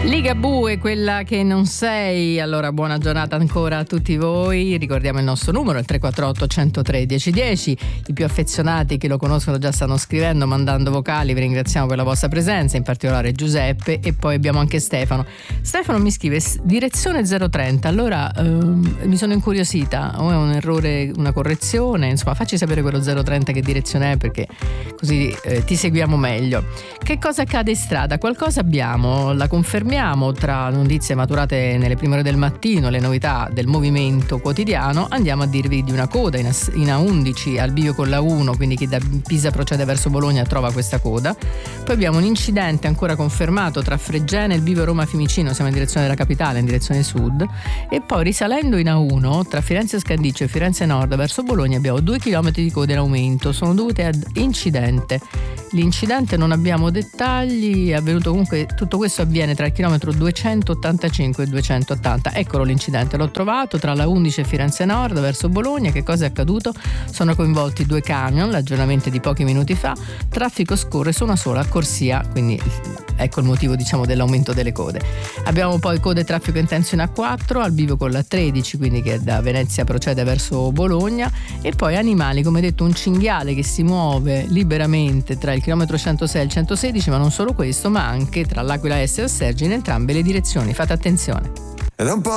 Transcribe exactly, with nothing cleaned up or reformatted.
Ligabue, quella che non sei. Allora, buona giornata ancora a tutti voi. Ricordiamo il nostro numero, il tre quattro otto, uno zero tre, uno zero uno zero. I più affezionati che lo conoscono già stanno scrivendo, mandando vocali. Vi ringraziamo per la vostra presenza, in particolare Giuseppe, e poi abbiamo anche Stefano. Stefano mi scrive direzione zero trenta. Allora ehm, mi sono incuriosita, o è un errore, una correzione? Insomma, facci sapere quello zero trenta che direzione è, perché così eh, ti seguiamo meglio. Che cosa accade in strada? Qualcosa abbiamo, la confermiamo tra notizie maturate nelle prime ore del mattino, le novità del movimento quotidiano. Andiamo a dirvi di una coda in A undici al bivio con la uno, quindi chi da Pisa procede verso Bologna trova questa coda. Poi abbiamo un incidente ancora confermato tra Fregene e il bivio Roma Fiumicino, siamo in direzione della capitale, in direzione sud. E poi risalendo in A uno tra Firenze Scandiccio e Firenze Nord verso Bologna abbiamo due chilometri di coda in aumento, sono dovute ad incidente. L'incidente non abbiamo dettagli, è avvenuto comunque, tutto questo avviene tra il chilometro duecentottantacinque e duecentottanta. Eccolo l'incidente, l'ho trovato tra la undici e Firenze Nord verso Bologna. Che cosa è accaduto? Sono coinvolti due camion, l'aggiornamento è di pochi minuti fa, traffico scorre su una sola corsia, quindi ecco il motivo, diciamo, dell'aumento delle code. Abbiamo poi code traffico intenso in A quattro al bivio con la tredici, quindi che da Venezia procede verso Bologna. E poi animali, come detto, un cinghiale che si muove liberamente tra il chilometro centosei e il centosedici, ma non solo questo, ma anche tra l'Aquila Est e Ossergi in entrambe le direzioni. Fate attenzione. Ed è un po'